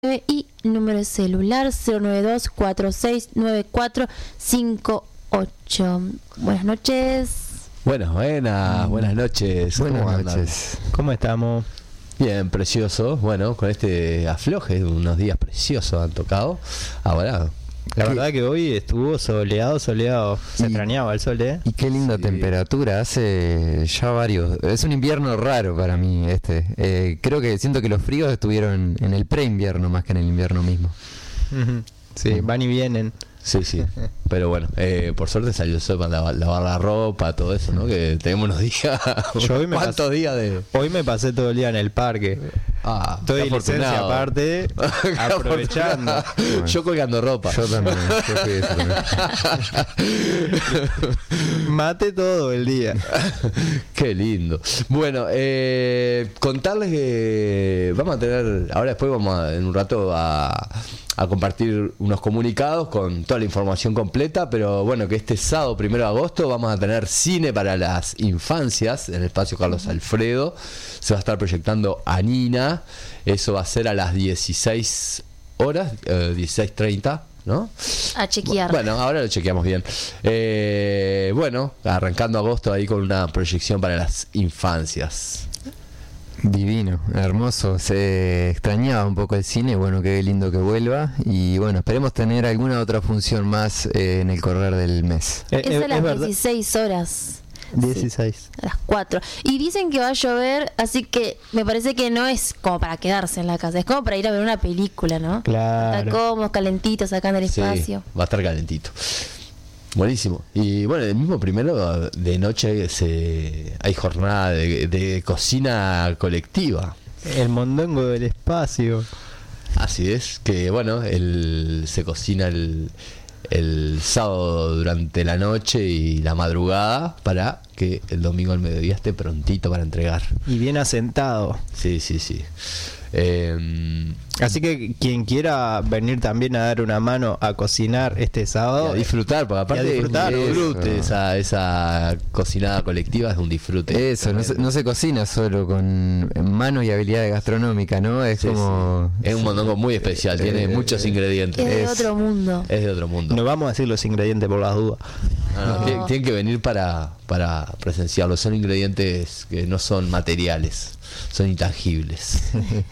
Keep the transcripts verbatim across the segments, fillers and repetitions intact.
y número de celular cero nueve dos cuatro seis nueve cuatro cinco ocho. Buenas noches. Buenas, buenas, buenas noches. Buenas ¿Cómo noches. andan? ¿Cómo estamos? Bien, precioso. Bueno, con este afloje, unos días preciosos han tocado. Ahora, La ¿qué? verdad que hoy estuvo soleado, soleado. Se Y- extrañaba el sol, ¿eh? Y qué linda Sí. temperatura, hace ya varios. Es un invierno raro para mí este. Eh, creo que siento que los fríos estuvieron en el pre-invierno más que en el invierno mismo. Ujú. Sí, van y vienen. Sí, sí. Pero bueno, eh, por suerte salió el sol para lavar, lavar la ropa, todo eso, ¿no? Que tenemos unos días. Yo hoy me ¿Cuántos pasé- dío de.? Hoy me pasé todo el día en el parque. Ah, Estoy qué de licencia afortunado. aparte, Qué aprovechando. afortunado. Yo colgando ropa. Yo también, yo fui de eso también. Mate todo el día. Qué lindo. Bueno, eh, contarles que vamos a tener, ahora después vamos a, en un rato a, a compartir unos comunicados con toda la información completa, pero bueno, que este sábado primero de agosto vamos a tener cine para las infancias en el espacio Carlos Alfredo. Se va a estar proyectando Anina. Eso va a ser a las dieciséis horas, eh, dieciséis treinta, ¿no? A chequear. Bueno, ahora lo chequeamos bien. Eh, bueno, arrancando agosto ahí con una proyección para las infancias. Divino, hermoso. Se extrañaba un poco el cine, bueno, qué lindo que vuelva. Y bueno, esperemos tener alguna otra función más eh, en el correr del mes. Eh, Es eh, a las verdad. dieciséis horas. dieciséis. A las cuatro. Y dicen que va a llover, así que me parece que no es como para quedarse en la casa, es como para ir a ver una película, ¿no? Claro. Está cómodos, calentitos, acá en el Sí, espacio. va a estar calentito. Buenísimo. Y bueno, el mismo primero de noche se, hay jornada de, de cocina colectiva. El mondongo del espacio. Así es, que bueno, el, se cocina el, el sábado durante la noche y la madrugada para que el domingo al mediodía esté prontito para entregar. Y bien asentado. Sí, sí, sí. Eh, Así que quien quiera venir también a dar una mano a cocinar este y sábado. a disfrutar, porque aparte Y a disfrutar, es un disfrute, eso. esa, esa cocinada colectiva es un disfrute. Eso, no se, no se cocina solo con manos y habilidades gastronómicas, ¿no? Es Sí, como... sí. Es un mondongo muy especial, tiene Eh, muchos eh, ingredientes. Es de Es- otro mundo. Es de otro mundo. No vamos a decir los ingredientes por las dudas. No, no, No. tien- Tienen que venir para, para presenciarlo. Son ingredientes que no son materiales, son intangibles.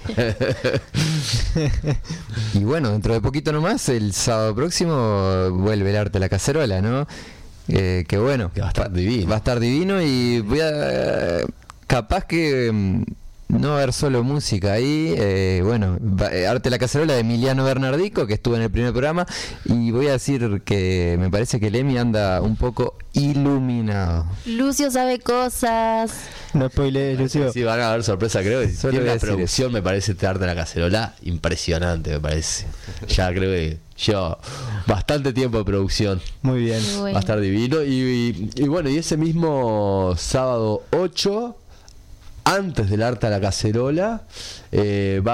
Y bueno, dentro de poquito nomás, el sábado próximo vuelve el arte a la cacerola, ¿no? Eh, que bueno, Que va a estar divino. Va a estar divino y voy a... Capaz que mm, no va a haber solo música ahí. eh, bueno, va- eh, arte a la cacerola de Emiliano Bernardico, que estuvo en el primer programa. Y voy a decir que me parece que el Emi anda un poco iluminado. Lucio sabe cosas. No spoilees, Lucio. Sí, van a haber sorpresa, creo. que Solo Tiene voy a una decir producción, me parece, este arte de la cacerola impresionante, me parece. Ya creo que lleva bastante tiempo de producción. Muy bien. Muy bueno. Va a estar divino. Y, y- y bueno, y ese mismo sábado ocho, antes del arte a la cacerola, eh, va